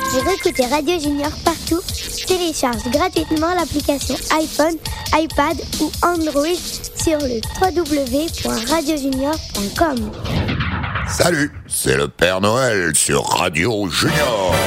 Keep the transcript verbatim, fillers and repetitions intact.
Pour écouter Radio Junior partout, télécharge gratuitement l'application iPhone, iPad ou Android sur le w w w point radio junior point com. Salut, c'est le Père Noël sur Radio Junior.